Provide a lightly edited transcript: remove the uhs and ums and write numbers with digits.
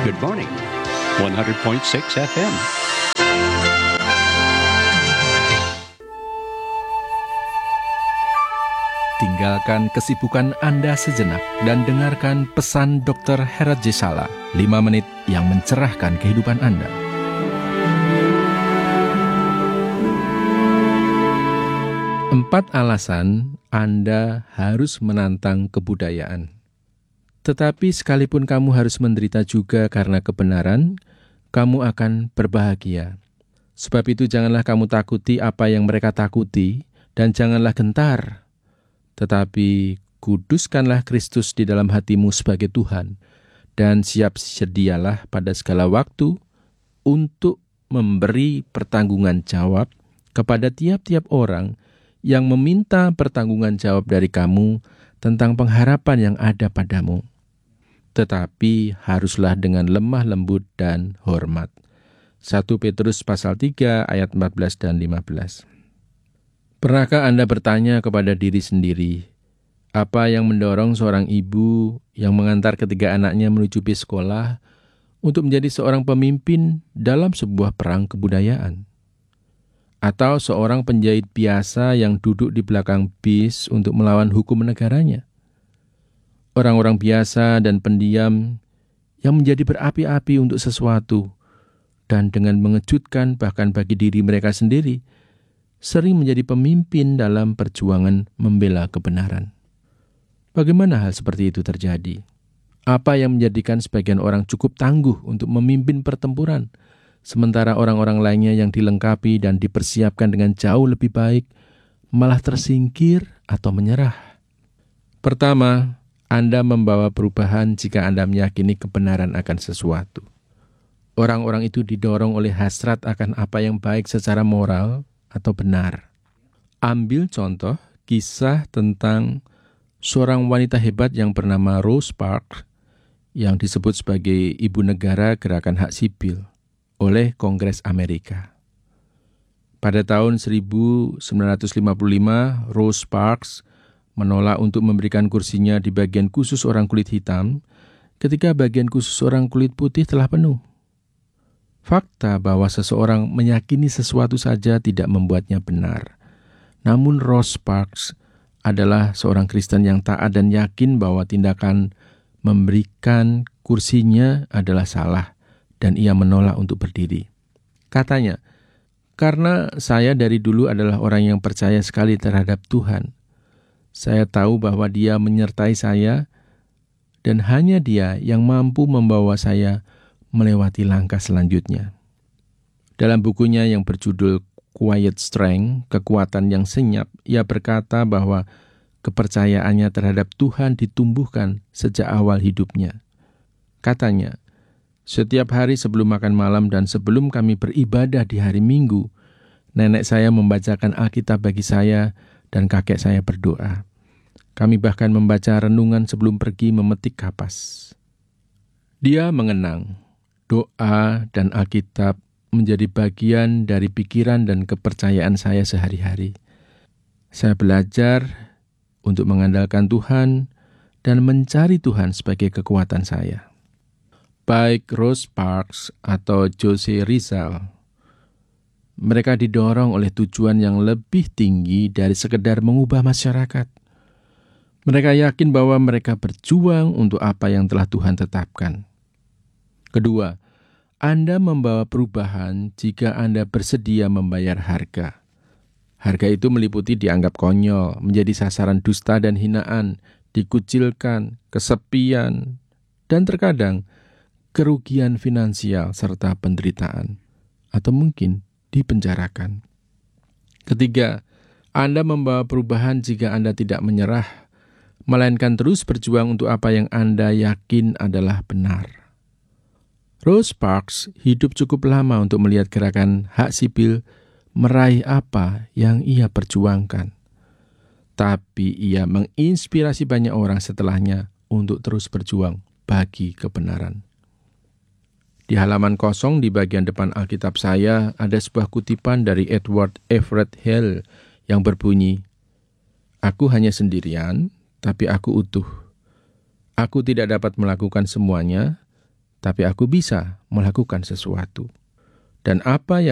Good morning, 100.6 FM. Tinggalkan kesibukan Anda sejenak dan dengarkan pesan Dr. Herat J. Sala, 5 menit yang mencerahkan kehidupan Anda. Empat alasan Anda harus menantang kebudayaan. Tetapi sekalipun kamu harus menderita juga karena kebenaran, kamu akan berbahagia. Sebab itu janganlah kamu takuti apa yang mereka takuti, dan janganlah gentar. Tetapi kuduskanlah Kristus di dalam hatimu sebagai Tuhan, dan siap sedialah pada segala waktu untuk memberi pertanggungan jawab kepada tiap-tiap orang yang meminta pertanggungan jawab dari kamu tentang pengharapan yang ada padamu. Tetapi haruslah dengan lemah lembut dan hormat. 1 Petrus pasal 3 ayat 14 dan 15. Pernahkah Anda bertanya kepada diri sendiri, apa yang mendorong seorang ibu yang mengantar ketiga anaknya menuju bis sekolah untuk menjadi seorang pemimpin dalam sebuah perang kebudayaan? Atau seorang penjahit biasa yang duduk di belakang bis untuk melawan hukum negaranya? Orang-orang biasa dan pendiam yang menjadi berapi-api untuk sesuatu dan dengan mengejutkan bahkan bagi diri mereka sendiri, sering menjadi pemimpin dalam perjuangan membela kebenaran. Bagaimana hal seperti itu terjadi? Apa yang menjadikan sebagian orang cukup tangguh untuk memimpin pertempuran, sementara orang-orang lainnya yang dilengkapi dan dipersiapkan dengan jauh lebih baik malah tersingkir atau menyerah? Pertama, Anda membawa perubahan jika Anda meyakini kebenaran akan sesuatu. Orang-orang itu didorong oleh hasrat akan apa yang baik secara moral atau benar. Ambil contoh kisah tentang seorang wanita hebat yang bernama Rosa Parks yang disebut sebagai ibu negara gerakan hak sipil oleh Kongres Amerika. Pada tahun 1955, Rosa Parks menolak untuk memberikan kursinya di bagian khusus orang kulit hitam ketika bagian khusus orang kulit putih telah penuh. Fakta bahwa seseorang meyakini sesuatu saja tidak membuatnya benar. Namun Rosa Parks adalah seorang Kristen yang taat dan yakin bahwa tindakan memberikan kursinya adalah salah dan ia menolak untuk berdiri. Katanya, "Karena saya dari dulu adalah orang yang percaya sekali terhadap Tuhan. Saya tahu bahwa Dia menyertai saya dan hanya Dia yang mampu membawa saya melewati langkah selanjutnya." Dalam bukunya yang berjudul Quiet Strength, Kekuatan yang Senyap, ia berkata bahwa kepercayaannya terhadap Tuhan ditumbuhkan sejak awal hidupnya. Katanya, "Setiap hari sebelum makan malam dan sebelum kami beribadah di hari Minggu, nenek saya membacakan Alkitab bagi saya dan kakek saya berdoa. Kami bahkan membaca renungan sebelum pergi memetik kapas." Dia mengenang doa dan Alkitab menjadi bagian dari pikiran dan kepercayaan saya sehari-hari. Saya belajar untuk mengandalkan Tuhan dan mencari Tuhan sebagai kekuatan saya. Baik Rosa Parks atau Jose Rizal, mereka didorong oleh tujuan yang lebih tinggi dari sekedar mengubah masyarakat. Mereka yakin bahwa mereka berjuang untuk apa yang telah Tuhan tetapkan. Kedua, Anda membawa perubahan jika Anda bersedia membayar harga. Harga itu meliputi dianggap konyol, menjadi sasaran dusta dan hinaan, dikucilkan, kesepian, dan terkadang kerugian finansial serta penderitaan, atau mungkin dipenjarakan. Ketiga, Anda membawa perubahan jika Anda tidak menyerah, melainkan terus berjuang untuk apa yang Anda yakin adalah benar. Rosa Parks hidup cukup lama untuk melihat gerakan hak sipil meraih apa yang ia perjuangkan. Tapi ia menginspirasi banyak orang setelahnya untuk terus berjuang bagi kebenaran. Di halaman kosong di bagian depan Alkitab saya ada sebuah kutipan dari Edward Everett Hale yang berbunyi, "Aku hanya sendirian, tapi aku utuh. Aku tidak dapat melakukan semuanya, tapi aku bisa melakukan sesuatu. Dan apa yang